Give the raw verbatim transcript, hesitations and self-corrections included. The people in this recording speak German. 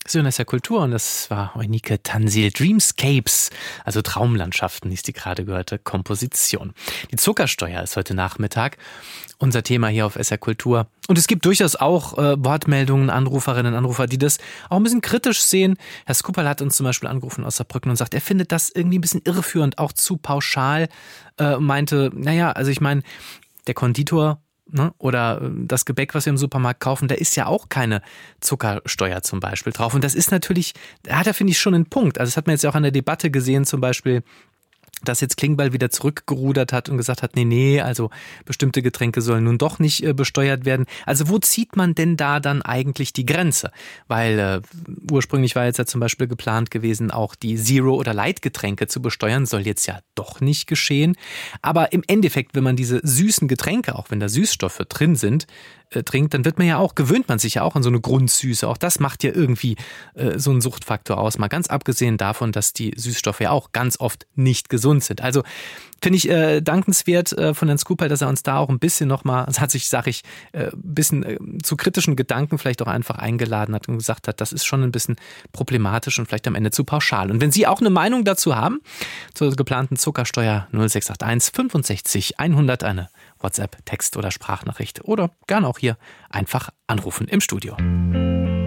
Sie hören S R Kultur und das war Eunike Tansil. Dreamscapes, also Traumlandschaften, hieß die gerade gehörte Komposition. Die Zuckersteuer ist heute Nachmittag unser Thema hier auf S R Kultur. Und es gibt durchaus auch äh, Wortmeldungen, Anruferinnen und Anrufer, die das auch ein bisschen kritisch sehen. Herr Skupal hat uns zum Beispiel angerufen aus Saarbrücken und sagt, er findet das irgendwie ein bisschen irreführend, auch zu pauschal. Äh, meinte, naja, also ich meine, der Konditor, ne, oder das Gebäck, was wir im Supermarkt kaufen, da ist ja auch keine Zuckersteuer zum Beispiel drauf. Und das ist natürlich, da hat er, finde ich, schon einen Punkt. Also das hat man jetzt ja auch an der Debatte gesehen, zum Beispiel, dass jetzt Klingbeil wieder zurückgerudert hat und gesagt hat, nee, nee, also bestimmte Getränke sollen nun doch nicht äh, besteuert werden. Also wo zieht man denn da dann eigentlich die Grenze? Weil äh, ursprünglich war jetzt ja zum Beispiel geplant gewesen, auch die Zero- oder Light-Getränke zu besteuern, soll jetzt ja doch nicht geschehen. Aber im Endeffekt, wenn man diese süßen Getränke, auch wenn da Süßstoffe drin sind, äh, trinkt, dann wird man ja auch, gewöhnt man sich ja auch an so eine Grundsüße. Auch das macht ja irgendwie äh, so einen Suchtfaktor aus. Mal ganz abgesehen davon, dass die Süßstoffe ja auch ganz oft nicht gesund sind. Also finde ich äh, dankenswert äh, von Herrn Skupal, dass er uns da auch ein bisschen nochmal, es hat sich, sag ich, äh, ein bisschen äh, zu kritischen Gedanken vielleicht auch einfach eingeladen hat und gesagt hat, das ist schon ein bisschen problematisch und vielleicht am Ende zu pauschal. Und wenn Sie auch eine Meinung dazu haben, zur geplanten Zuckersteuer null sechs acht eins fünfundsechzig hundert, eine WhatsApp, Text- oder Sprachnachricht oder gerne auch hier einfach anrufen im Studio.